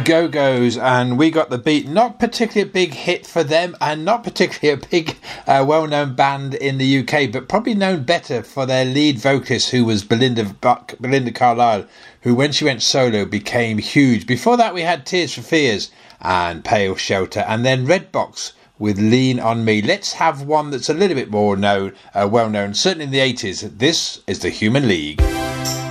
Go-Go's, and we got the beat. Not particularly a big hit for them, and not particularly a big well-known band in the UK, but probably known better for their lead vocalist, who was Belinda Carlisle, who when she went solo became huge. Before that we had Tears for Fears and Pale Shelter, and then Redbox with Lean on Me. Let's have one that's a little bit more well-known, certainly in the 80s. This is the Human League.